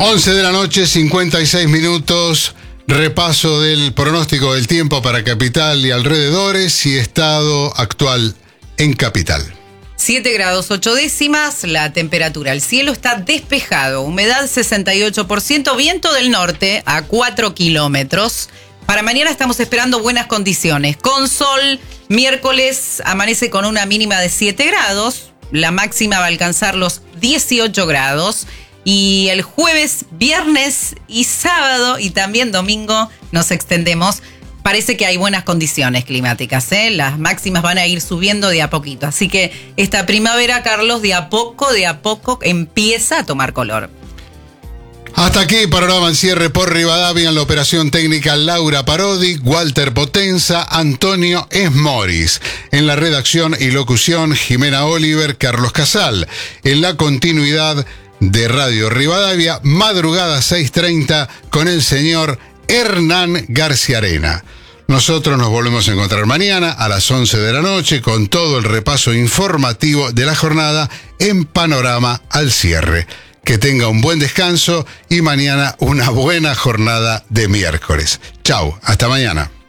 11 de la noche, 56 minutos. Repaso del pronóstico del tiempo para Capital y alrededores y estado actual en Capital. 7 grados 8 décimas, la temperatura. El cielo está despejado, humedad 68%, viento del norte a 4 kilómetros. Para mañana estamos esperando buenas condiciones. Con sol, miércoles amanece con una mínima de 7 grados, la máxima va a alcanzar los 18 grados. Y el jueves, viernes y sábado y también domingo nos extendemos. Parece que hay buenas condiciones climáticas, ¿eh? Las máximas van a ir subiendo de a poquito. Así que esta primavera, Carlos, de a poco empieza a tomar color. Hasta aquí, panorama en cierre por Rivadavia. En la operación técnica, Laura Parodi, Walter Potenza, Antonio Esmoris. En la redacción y locución, Jimena Oliver, Carlos Casal. En la continuidad de Radio Rivadavia, madrugada 6:30 con el señor Hernán García Arena. Nosotros nos volvemos a encontrar mañana a las 11 de la noche con todo el repaso informativo de la jornada en Panorama al cierre. Que tenga un buen descanso y mañana una buena jornada de miércoles. Chau, hasta mañana.